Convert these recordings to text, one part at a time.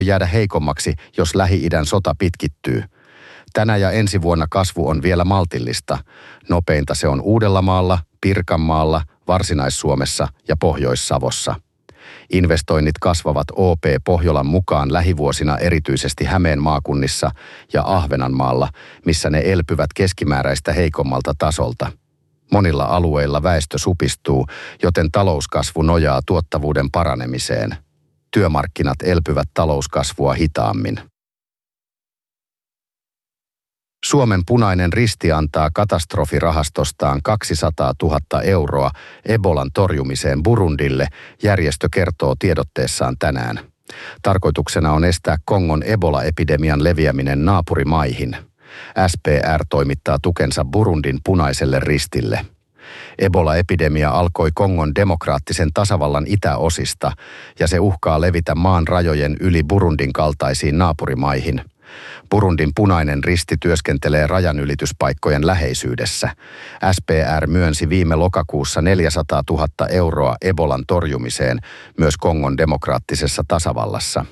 jäädä heikommaksi, jos Lähi-idän sota pitkittyy. Tänä ja ensi vuonna kasvu on vielä maltillista. Nopeinta se on Uudellamaalla, Pirkanmaalla, Varsinais-Suomessa ja Pohjois-Savossa. Investoinnit kasvavat OP Pohjolan mukaan lähivuosina erityisesti Hämeen maakunnissa ja Ahvenanmaalla, missä ne elpyvät keskimääräistä heikommalta tasolta. Monilla alueilla väestö supistuu, joten talouskasvu nojaa tuottavuuden paranemiseen. Työmarkkinat elpyvät talouskasvua hitaammin. Suomen Punainen Risti antaa katastrofirahastostaan 200 000 euroa Ebolan torjumiseen Burundille, järjestö kertoo tiedotteessaan tänään. Tarkoituksena on estää Kongon Ebola-epidemian leviäminen naapurimaihin. SPR toimittaa tukensa Burundin Punaiselle Ristille. Ebola-epidemia alkoi Kongon demokraattisen tasavallan itäosista ja se uhkaa levitä maan rajojen yli Burundin kaltaisiin naapurimaihin. Burundin Punainen Risti työskentelee rajanylityspaikkojen läheisyydessä. SPR myönsi viime lokakuussa 400 000 euroa Ebolan torjumiseen myös Kongon demokraattisessa tasavallassa.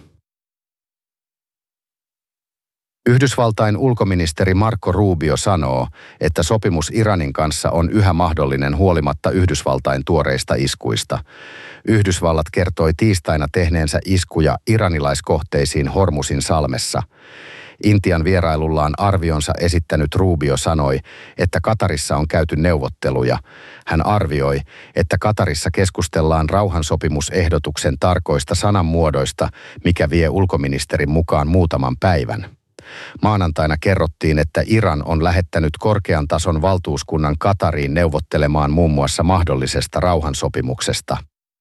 Yhdysvaltain ulkoministeri Marco Rubio sanoo, että sopimus Iranin kanssa on yhä mahdollinen huolimatta Yhdysvaltain tuoreista iskuista. Yhdysvallat kertoi tiistaina tehneensä iskuja iranilaiskohteisiin Hormuzin salmessa. Intian vierailullaan arvionsa esittänyt Rubio sanoi, että Katarissa on käyty neuvotteluja. Hän arvioi, että Katarissa keskustellaan rauhansopimusehdotuksen tarkoista sanamuodoista, mikä vie ulkoministerin mukaan muutaman päivän. Maanantaina kerrottiin, että Iran on lähettänyt korkean tason valtuuskunnan Katariin neuvottelemaan muun muassa mahdollisesta rauhansopimuksesta.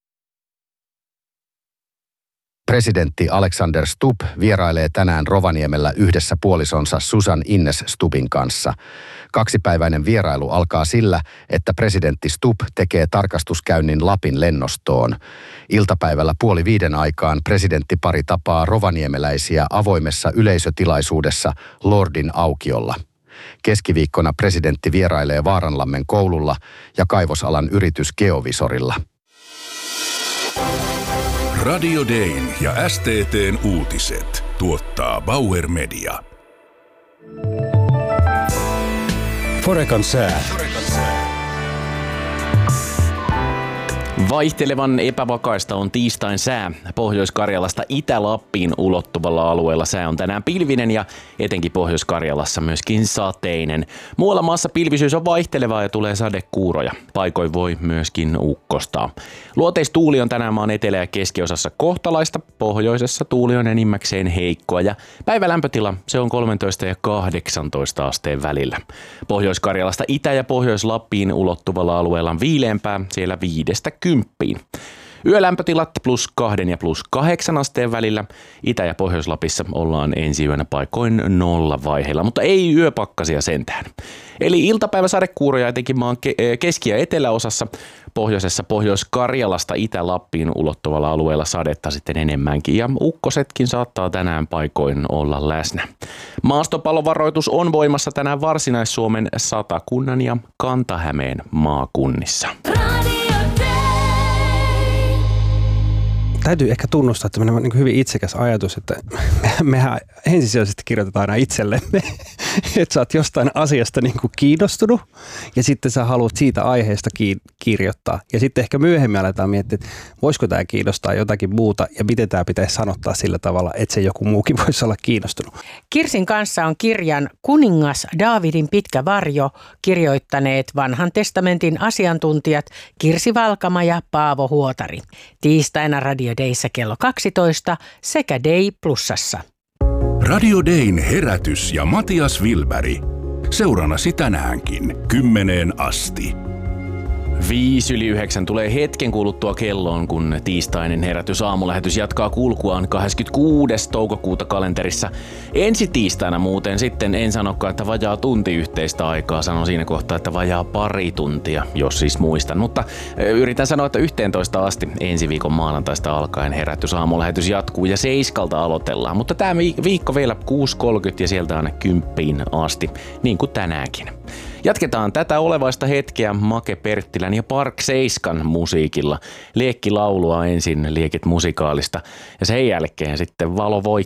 Presidentti Alexander Stubb vierailee tänään Rovaniemellä yhdessä puolisonsa Susan Ines Stubbin kanssa. Kaksipäiväinen vierailu alkaa sillä, että presidentti Stubb tekee tarkastuskäynnin Lapin lennostoon. Iltapäivällä 4:30 aikaan presidenttipari tapaa rovaniemeläisiä avoimessa yleisötilaisuudessa Lordin aukiolla. Keskiviikkona presidentti vierailee Vaaranlammen koululla ja kaivosalan yritys Geovisorilla. Radio Dayn ja STT:n uutiset tuottaa Bauer Media. Forecan sää. Vaihtelevan epävakaista on tiistain sää. Pohjois-Karjalasta Itä-Lappiin ulottuvalla alueella sää on tänään pilvinen ja etenkin Pohjois-Karjalassa myöskin sateinen. Muualla maassa pilvisyys on vaihtelevaa ja tulee sadekuuroja. Paikoin voi myöskin ukkostaa. Luoteistuuli on tänään maan etelä- ja keskiosassa kohtalaista. Pohjoisessa tuuli on enimmäkseen heikkoa ja päivälämpötila se on 13 ja 18 asteen välillä. Pohjois-Karjalasta Itä- ja Pohjois-Lappiin ulottuvalla alueella on viileämpää, siellä 5–10. Yölämpötilat +2 ja +8 asteen välillä. Itä- ja Pohjois-Lapissa ollaan ensi yönä paikoin 0 vaiheilla, mutta ei yöpakkasia sentään. Eli iltapäivä sadekuuroja etenkin maan keski- ja eteläosassa. Pohjoisessa Pohjois-Karjalasta Itä-Lappiin ulottuvalla alueella sadetta sitten enemmänkin ja ukkosetkin saattaa tänään paikoin olla läsnä. Maastopallovaroitus on voimassa tänään Varsinais-Suomen, Satakunnan ja Kanta-Hämeen maakunnissa. Täytyy ehkä tunnustaa, että meillä on niin hyvin itsekäs ajatus, että mehän ensisijaisesti kirjoitetaan aina itsellemme, että sä oot jostain asiasta niin kuin kiinnostunut ja sitten sä haluat siitä aiheesta kirjoittaa. Ja sitten ehkä myöhemmin aletaan miettiä, että voisiko tämä kiinnostaa jotakin muuta ja miten tämä pitäisi sanottaa sillä tavalla, että se joku muukin voisi olla kiinnostunut. Kirsin kanssa on kirjan Kuningas Daavidin pitkä varjo kirjoittaneet Vanhan testamentin asiantuntijat Kirsi Valkama ja Paavo Huotari. Tiistaina Radio Dayssä kello 12 sekä Day Plusassa. Radio Dayn herätys ja Matias Wilberg. Seurannasi tänäänkin 10 asti. 8:05 tulee hetken kuluttua kelloon, kun tiistainen herätys aamulähetys jatkaa kulkuaan 26. toukokuuta kalenterissa. Ensi tiistaina muuten sitten en sanokaan, että vajaa tunti yhteistä aikaa. Sanon siinä kohtaa, että vajaa pari tuntia, jos siis muistan. Mutta yritän sanoa, että 11 asti ensi viikon maanantaista alkaen herätys aamulähetys jatkuu ja 7 aloitellaan. Mutta tämä viikko vielä 6:30 ja sieltä aina 10 asti, niin kuin tänäänkin. Jatketaan tätä olevaista hetkeä Make Perttilän ja Park Seiskan musiikilla. Liekki laulua ensin, liekit musikaalista ja sen jälkeen sitten Valo voittaa.